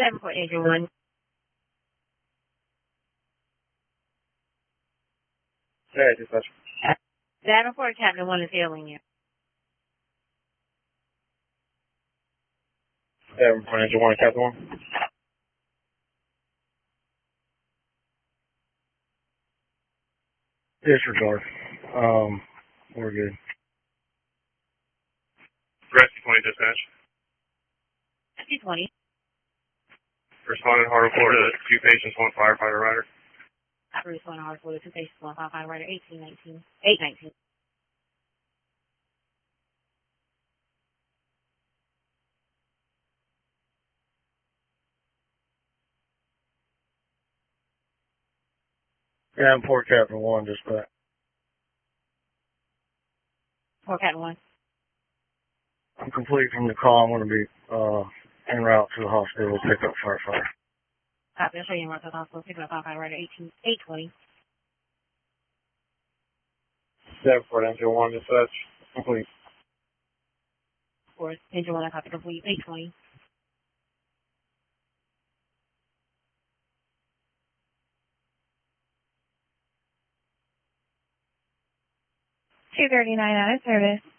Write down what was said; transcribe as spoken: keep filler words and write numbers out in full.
seven for Engine one. Sorry, dispatch. seven for Captain one is hailing you. seven for Engine one, Captain one. Disregard. Um, we're good. Rescue twenty dispatch. Rescue twenty. Responded Harbor, Florida, two patients, one firefighter rider. I responded hard for the two patients, one firefighter rider, eighteen nineteen. eight nineteen. Yeah, I'm Port Captain one, dispatch. For Captain one. I'm complete from the call. I'm going to be uh, en route to the hospital to pick up firefighter. Copy. I'll show you in route to the hospital. Picking up firefighter rider, eighteen, eight twenty. seven for Engine one, dispatch. Complete. For Engine one, I copy complete, eight twenty. two thirty-nine out of service.